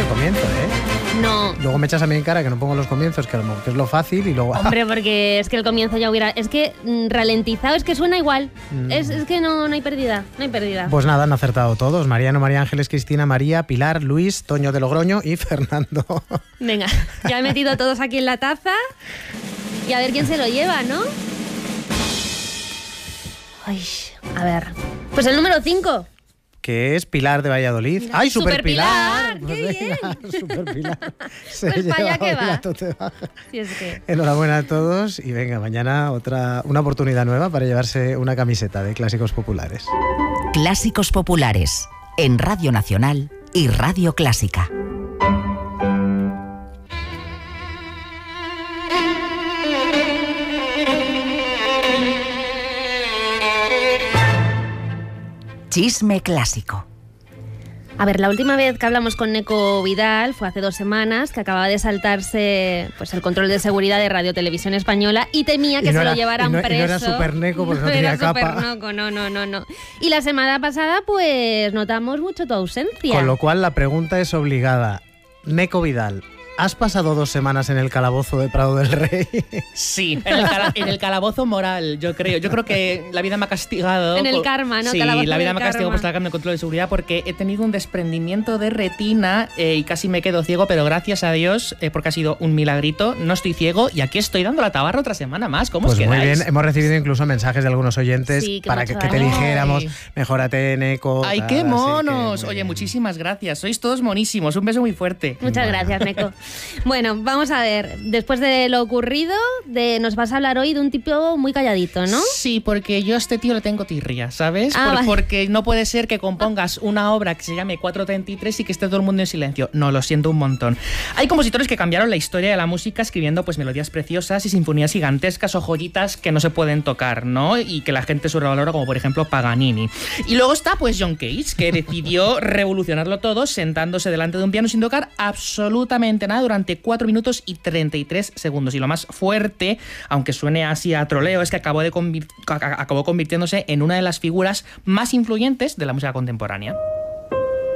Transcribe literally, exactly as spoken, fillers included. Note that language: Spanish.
el comienzo, ¿eh? No. Luego me echas a mí en cara que no pongo los comienzos, que a lo mejor es lo fácil y luego... Hombre, porque es que el comienzo ya hubiera... Es que mm, ralentizado, es que suena igual. Mm. Es, es que no, no hay pérdida, no hay pérdida. Pues nada, han acertado todos. Mariano, María Ángeles, Cristina, María, Pilar, Luis, Toño de Logroño y Fernando. Venga, ya he metido todos aquí en la taza y a ver quién se lo lleva, ¿no? Ay, a ver. Pues el número cinco. Que es Pilar de Valladolid. ¡Ay, Super, Super Pilar! Pilar! ¡Qué pues bien! Venga, Super Pilar. Se pues para allá que va. va. Sí, es que... Enhorabuena a todos y venga, mañana otra una oportunidad nueva para llevarse una camiseta de Clásicos Populares. Clásicos Populares, en Radio Nacional y Radio Clásica. Chisme clásico. A ver, la última vez que hablamos con Neco Vidal fue hace dos semanas, que acababa de saltarse pues, el control de seguridad de Radio Televisión Española y temía que y no se era, lo llevaran y no, preso. Y no era Super Neco porque no, no tenía era capa. Super Neco, no, no, no, no. Y la semana pasada, pues, notamos mucho tu ausencia. Con lo cual, la pregunta es obligada. Neco Vidal, ¿has pasado dos semanas en el calabozo de Prado del Rey? Sí, en el, cala, en el calabozo moral, yo creo. Yo creo que la vida me ha castigado. En el por, karma, ¿no? Sí, calabozo la vida me ha karma. castigado por estar en el control de seguridad porque he tenido un desprendimiento de retina eh, y casi me quedo ciego, pero gracias a Dios, eh, porque ha sido un milagrito, no estoy ciego y aquí estoy dando la tabarra otra semana más. ¿Cómo pues os quedáis? Muy bien, hemos recibido incluso mensajes de algunos oyentes sí, que para que, que te daño. dijéramos, mejórate, Neco. ¡Ay, tal, qué monos! que, Oye, muchísimas gracias. Sois todos monísimos. Un beso muy fuerte. Muchas bueno. gracias, Neco. Bueno, vamos a ver. Después de lo ocurrido, de, nos vas a hablar hoy de un tipo muy calladito, ¿no? Sí, porque yo a este tío le tengo tirria, ¿sabes? Ah, Por, vale. Porque no puede ser que compongas una obra que se llame cuatro treinta y tres y que esté todo el mundo en silencio. No, lo siento un montón. Hay compositores que cambiaron la historia de la música escribiendo pues melodías preciosas y sinfonías gigantescas o joyitas que no se pueden tocar, ¿no? Y que la gente sobrevalora, como por ejemplo Paganini. Y luego está pues John Cage, que decidió revolucionarlo todo sentándose delante de un piano sin tocar absolutamente nada durante cuatro minutos y treinta y tres segundos. Y lo más fuerte, aunque suene así a troleo, es que acabó, de convir- acabó convirtiéndose en una de las figuras más influyentes de la música contemporánea.